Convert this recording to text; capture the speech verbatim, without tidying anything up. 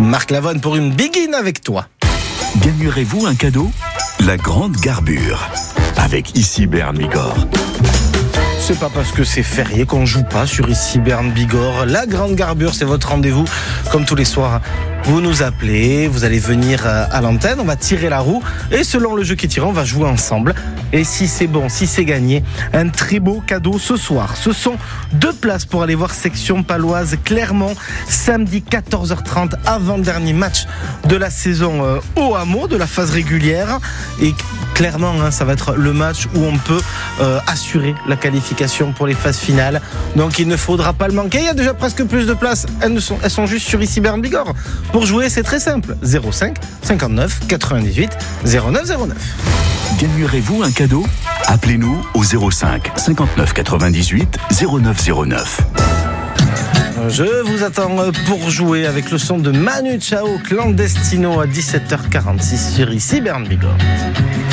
Marc Lavoine pour une begin avec toi. Gagnerez-vous un cadeau ? La grande garbure avec Ici Berne Bigorre. C'est pas parce que c'est férié qu'on joue pas sur Ici Berne Bigorre. La grande garbure, c'est votre rendez-vous comme tous les soirs. Vous nous appelez, vous allez venir à l'antenne, on va tirer la roue et selon le jeu qui est tiré, on va jouer ensemble. Et si c'est bon, si c'est gagné, un très beau cadeau ce soir. Ce sont deux places pour aller voir Section Paloise Clermont, samedi quatorze heures trente, avant-dernier match de la saison euh, au hameau, de la phase régulière. Et clairement, hein, ça va être le match où on peut euh, assurer la qualification pour les phases finales. Donc il ne faudra pas le manquer. Il y a déjà presque plus de places. Elles, ne sont, elles sont juste sur Ici Berne Bigorre. Pour jouer, c'est très simple. zéro cinq cinquante-neuf quatre-vingt-dix-huit zéro neuf zéro neuf. Gagnerez-vous un cadeau ? Appelez-nous au zéro cinq cinquante-neuf quatre-vingt-dix-huit zéro neuf zéro neuf. Je vous attends pour jouer avec le son de Manu Chao, Clandestino à dix-sept heures quarante-six sur Ici Berne Bigorre.